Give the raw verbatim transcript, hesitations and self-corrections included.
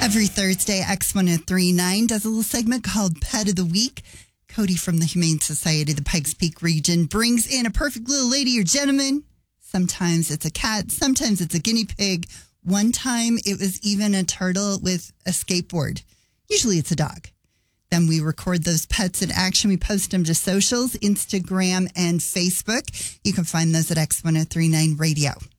Every Thursday, X one oh three point nine does a little segment called Pet of the Week. Cody from the Humane Society of the Pikes Peak region brings in a perfect little lady or gentleman. Sometimes it's a cat. Sometimes it's a guinea pig. One time it was even a turtle with a skateboard. Usually it's a dog. Then we record those pets in action. We post them to socials, Instagram and Facebook. You can find those at X one oh three point nine Radio.